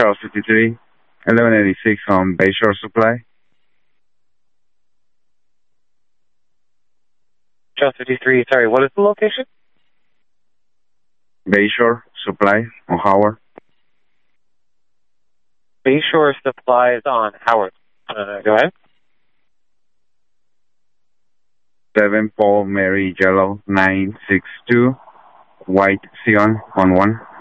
Charles 53, 1186 on Bayshore Supply. Charles 53, sorry, what is the location? Bayshore Supply on Howard. Bayshore Supplies on Howard. Go ahead. 7 Paul Mary Yellow 962 White Sion on 1.